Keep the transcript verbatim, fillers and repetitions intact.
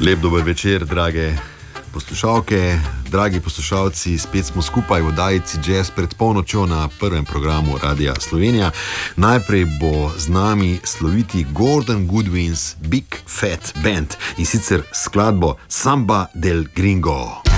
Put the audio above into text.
Lep dober večer, drage poslušalke, dragi poslušalci, spet smo skupaj v oddajici Jazz pred polnočjo na prvem programu Radia Slovenija. Najprej bo z nami sloviti Gordon Goodwin's Big Fat Band in sicer skladbo Samba del Gringo.